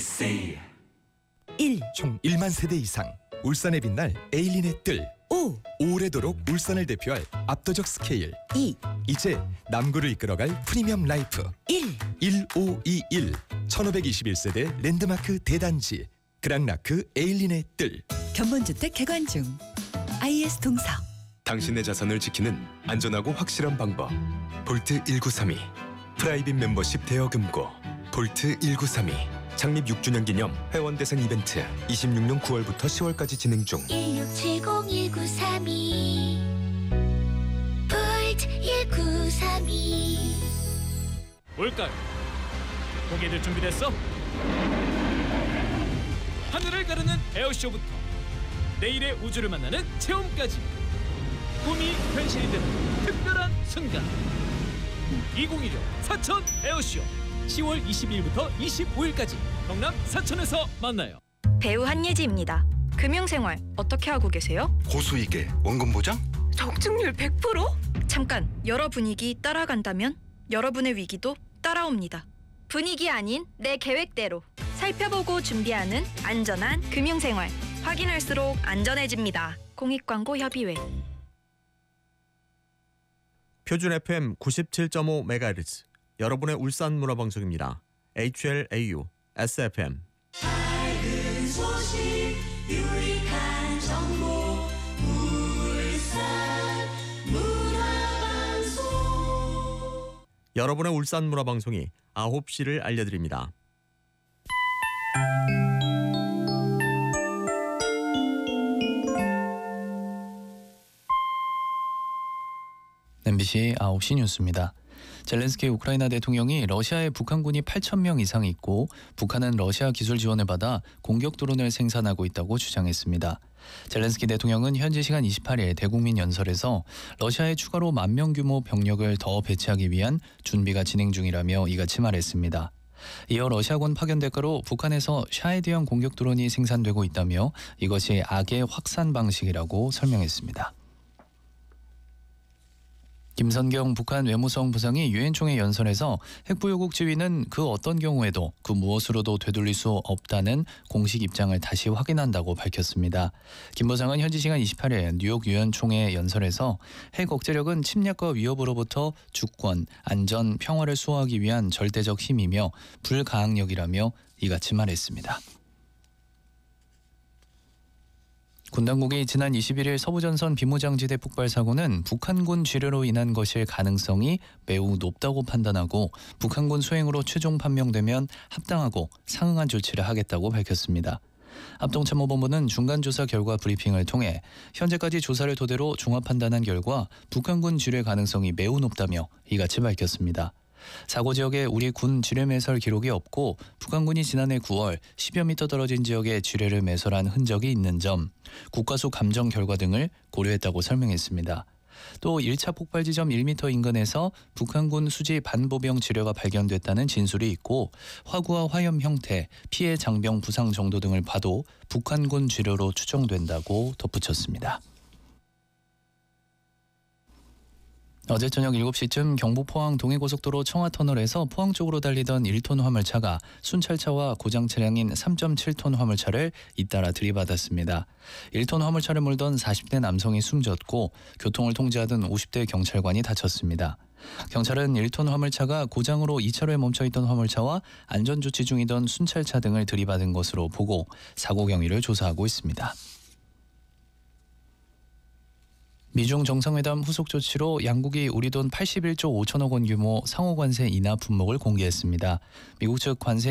MBC 1. 총 1만 세대 이상 울산에 빛날 에일린의 뜰. 5. 오래도록 울산을 대표할 압도적 스케일. 2. 이제 남구를 이끌어갈 프리미엄 라이프. 1. 1521 1521세대 랜드마크 대단지 그랑라크 에일린의 뜰. 견본주택 개관중. IS 동서. 당신의 자산을 지키는 안전하고 확실한 방법. 볼트 1932 프라이빗 멤버십 대여금고 볼트 1932 창립 6주년 기념 회원 대상 이벤트 26년 9월부터 10월까지 진행 중. 1670-1932 볼트 1932. 올까요? 고개들 준비됐어? 하늘을 가르는 에어쇼부터 내일의 우주를 만나는 체험까지 꿈이 현실이 되는 특별한 순간 2016 사천 에어쇼 10월 22일부터 25일까지 경남 사천에서 만나요. 배우 한예지입니다. 금융생활 어떻게 하고 계세요? 고수익에 원금 보장? 적중률 100%? 잠깐, 여러 분위기 따라간다면 여러분의 위기도 따라옵니다. 분위기 아닌 내 계획대로 살펴보고 준비하는 안전한 금융생활. 확인할수록 안전해집니다. 공익광고협의회. 표준 FM 97.5MHz 여러분의 울산 문화방송입니다. HLAU SFM. 밝은 소식 유익한 정보 울산 문화방송. 여러분의 울산 문화방송이 9시를 알려드립니다. MBC 9시 뉴스입니다. 젤렌스키 우크라이나 대통령이 러시아에 북한군이 8,000명 이상 있고 북한은 러시아 기술 지원을 받아 공격 드론을 생산하고 있다고 주장했습니다. 젤렌스키 대통령은 현지 시간 28일 대국민 연설에서 러시아에 추가로 10,000명 규모 병력을 더 배치하기 위한 준비가 진행 중이라며 이같이 말했습니다. 이어 러시아군 파견 대가로 북한에서 샤헤드형 공격 드론이 생산되고 있다며 이것이 악의 확산 방식이라고 설명했습니다. 김선경 북한 외무성 부상이 유엔 총회 연설에서 핵보유국 지위는 그 어떤 경우에도 그 무엇으로도 되돌릴 수 없다는 공식 입장을 다시 확인한다고 밝혔습니다. 김 부상은 현지 시간 28일 뉴욕 유엔 총회 연설에서 핵 억제력은 침략과 위협으로부터 주권, 안전, 평화를 수호하기 위한 절대적 힘이며 불가항력이라며 이같이 말했습니다. 군 당국이 지난 21일 서부전선 비무장지대 폭발 사고는 북한군 지뢰로 인한 것일 가능성이 매우 높다고 판단하고 북한군 수행으로 최종 판명되면 합당하고 상응한 조치를 하겠다고 밝혔습니다. 합동참모본부는 중간조사 결과 브리핑을 통해 현재까지 조사를 토대로 종합 판단한 결과 북한군 지뢰 가능성이 매우 높다며 이같이 밝혔습니다. 사고 지역에 우리 군 지뢰 매설 기록이 없고 북한군이 지난해 9월 10여 미터 떨어진 지역에 지뢰를 매설한 흔적이 있는 점, 국가수 감정 결과 등을 고려했다고 설명했습니다. 또 1차 폭발 지점 1m 인근에서 북한군 수지 반보병 지뢰가 발견됐다는 진술이 있고 화구와 화염 형태, 피해 장병 부상 정도 등을 봐도 북한군 지뢰로 추정된다고 덧붙였습니다. 어제 저녁 7시쯤 경북 포항 동해고속도로 청하터널에서 포항 쪽으로 달리던 1톤 화물차가 순찰차와 고장 차량인 3.7톤 화물차를 잇따라 들이받았습니다. 1톤 화물차를 몰던 40대 남성이 숨졌고 교통을 통제하던 50대 경찰관이 다쳤습니다. 경찰은 1톤 화물차가 고장으로 2차로에 멈춰있던 화물차와 안전조치 중이던 순찰차 등을 들이받은 것으로 보고 사고 경위를 조사하고 있습니다. 미중 정상회담 후속 조치로 양국이 우리 돈 81조 5천억 원 규모 상호 관세 인하 품목을 공개했습니다. 미국 측 관세